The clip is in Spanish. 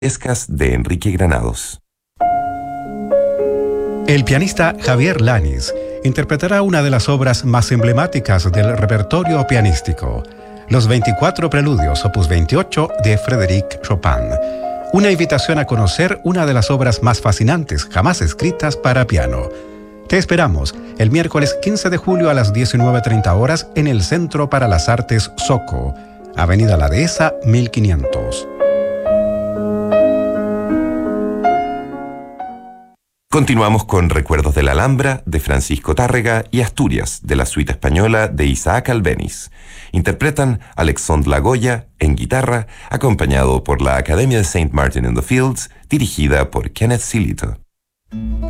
Escas de Enrique Granados. El pianista Javier Lanis interpretará una de las obras más emblemáticas del repertorio pianístico, los 24 Preludios, opus 28 de Frédéric Chopin. Una invitación a conocer una de las obras más fascinantes jamás escritas para piano. Te esperamos el miércoles 15 de julio a las 19:30 horas en el Centro para las Artes Soco, Avenida La Dehesa 1500. Continuamos con Recuerdos de la Alhambra, de Francisco Tárrega, y Asturias, de la suite española de Isaac Albéniz. Interpretan Alexandre Lagoya en guitarra, acompañado por la Academia de St. Martin in the Fields, dirigida por Kenneth Silito.